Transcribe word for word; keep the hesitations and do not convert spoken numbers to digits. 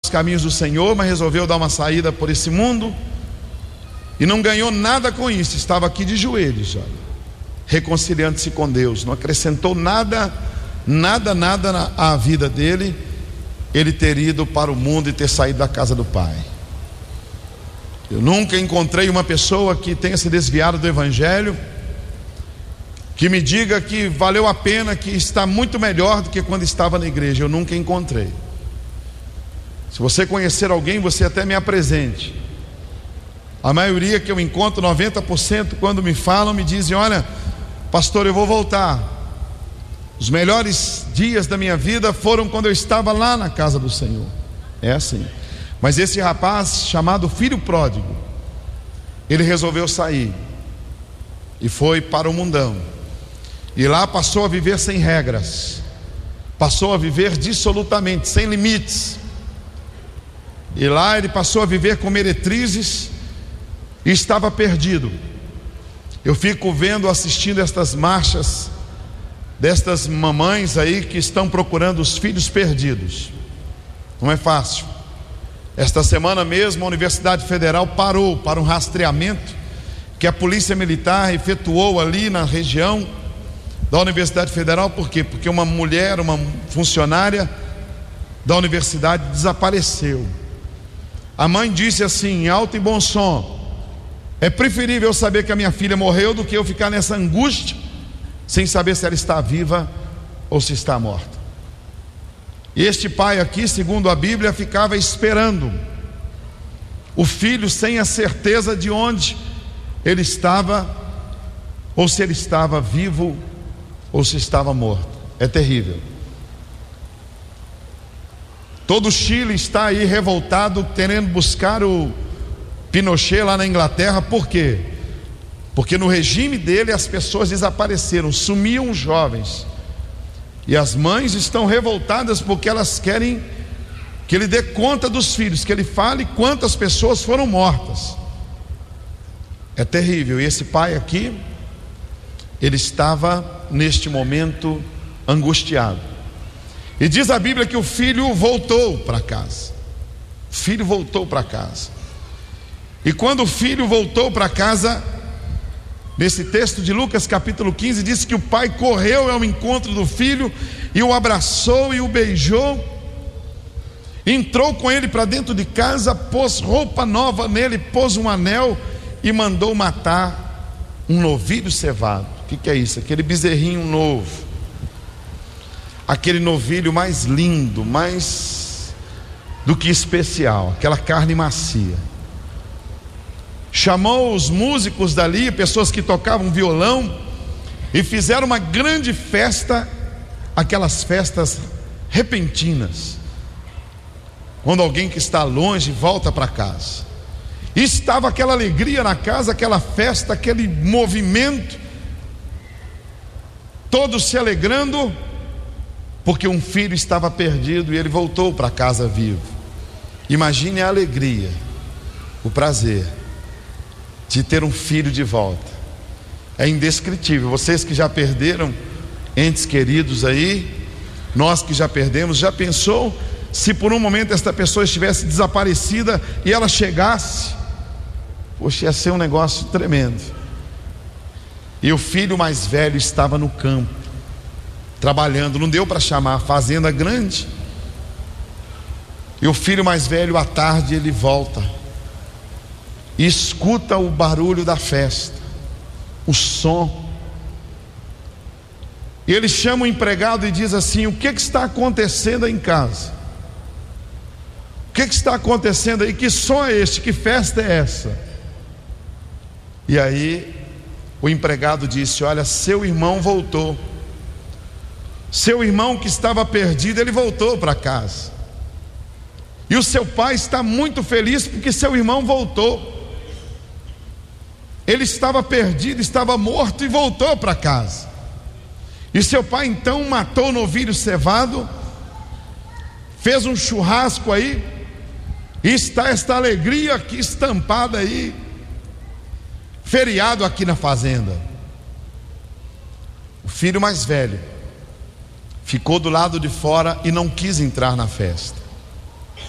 caminhos do Senhor, mas resolveu dar uma saída por esse mundo e não ganhou nada com isso. Estava aqui de joelhos, olha, reconciliando-se com Deus. Não acrescentou nada, nada, nada na, à vida dele, ele ter ido para o mundo e ter saído da casa do Pai. Eu nunca encontrei uma pessoa que tenha se desviado do Evangelho, que me diga que valeu a pena, que está muito melhor do que quando estava na igreja. Eu nunca encontrei. Se você conhecer alguém, você até me apresente. A maioria que eu encontro, noventa por cento, quando me falam, me dizem: olha, pastor, eu vou voltar. Os melhores dias da minha vida foram quando eu estava lá na casa do Senhor. É assim. Mas esse rapaz, chamado filho pródigo, ele resolveu sair e foi para o mundão, e lá passou a viver sem regras, passou a viver dissolutamente, sem limites. E lá ele passou a viver com meretrizes e estava perdido. Eu fico vendo, assistindo estas marchas destas mamães aí que estão procurando os filhos perdidos. Não é fácil. Esta semana mesmo a Universidade Federal parou para um rastreamento que a Polícia Militar efetuou ali na região da Universidade Federal. Por quê? Porque uma mulher, uma funcionária da universidade desapareceu. A mãe disse assim, em alto e bom som: é preferível saber que a minha filha morreu do que eu ficar nessa angústia sem saber se ela está viva ou se está morta. E este pai aqui, segundo a Bíblia, ficava esperando o filho sem a certeza de onde ele estava, ou se ele estava vivo ou se estava morto. É terrível. Todo o Chile está aí revoltado, querendo buscar o Pinochet lá na Inglaterra. Por quê? Porque no regime dele as pessoas desapareceram, sumiam os jovens, e as mães estão revoltadas porque elas querem que ele dê conta dos filhos, que ele fale quantas pessoas foram mortas. É terrível. E esse pai aqui, ele estava neste momento angustiado. E diz a Bíblia que o filho voltou para casa. O filho voltou para casa. E quando o filho voltou para casa, nesse texto de Lucas capítulo quinze, diz que o pai correu ao encontro do filho e o abraçou e o beijou, entrou com ele para dentro de casa, pôs roupa nova nele, pôs um anel e mandou matar um novilho cevado. O que, que é isso? Aquele bezerrinho novo, aquele novilho mais lindo, mais do que especial, aquela carne macia. Chamou os músicos dali, pessoas que tocavam violão, e fizeram uma grande festa, aquelas festas repentinas, quando alguém que está longe volta para casa. E estava aquela alegria na casa, aquela festa, aquele movimento, todos se alegrando, porque um filho estava perdido e ele voltou para casa vivo. Imagine a alegria, o prazer de ter um filho de volta. É indescritível. Vocês que já perderam entes queridos aí, nós que já perdemos, já pensou se por um momento esta pessoa estivesse desaparecida e ela chegasse? Poxa, ia ser um negócio tremendo. E o filho mais velho estava no campo, trabalhando, não deu para chamar, fazenda grande. E o filho mais velho, à tarde, ele volta e escuta o barulho da festa, o som. E ele chama o empregado e diz assim: o que, que está acontecendo aí em casa? O que, que está acontecendo aí? Que som é este? Que festa é essa? E aí o empregado disse: olha, seu irmão voltou. Seu irmão que estava perdido, ele voltou para casa. E o seu pai está muito feliz porque seu irmão voltou. Ele estava perdido, estava morto e voltou para casa. E seu pai então matou o novilho cevado, fez um churrasco aí, e está esta alegria aqui estampada aí, feriado aqui na fazenda. O filho mais velho ficou do lado de fora e não quis entrar na festa.